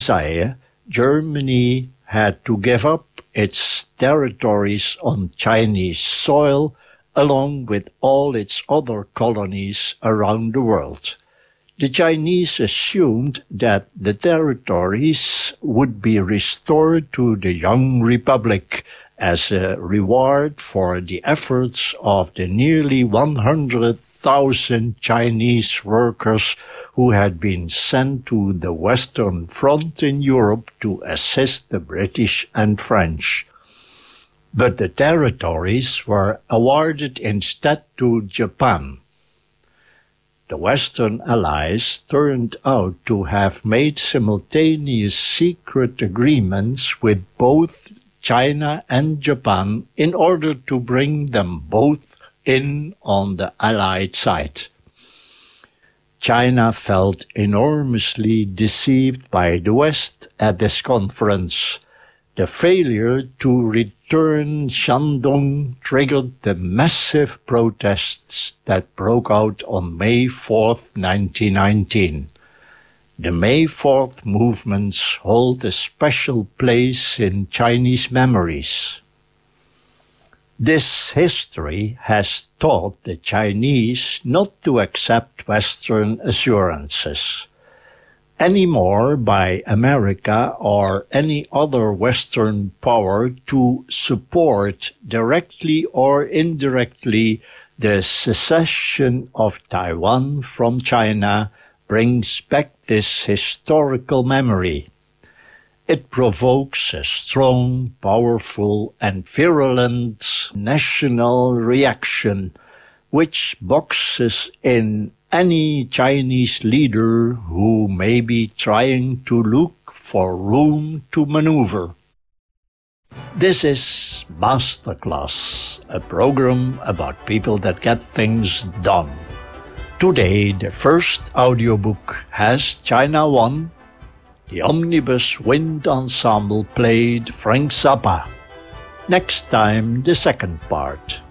Versailles, Germany had to give up its territories on Chinese soil along with all its other colonies around the world. The Chinese assumed that the territories would be restored to the young republic as a reward for the efforts of the nearly 100,000 Chinese workers who had been sent to the Western Front in Europe to assist the British and French. But the territories were awarded instead to Japan. The Western Allies turned out to have made simultaneous secret agreements with both China and Japan in order to bring them both in on the Allied side. China felt enormously deceived by the West at this conference. The failure to return Shandong triggered the massive protests that broke out on May 4th, 1919. The May 4th movements hold a special place in Chinese memories. This history has taught the Chinese not to accept Western assurances anymore by America or any other Western power to support directly or indirectly the secession of Taiwan from China brings back this historical memory. It provokes a strong, powerful, and virulent national reaction, which boxes in any Chinese leader who may be trying to look for room to maneuver. This is Masterclass, a program about people that get things done. Today, the first audiobook has China One. The Omnibus Wind Ensemble played Frank Zappa. Next time, the second part.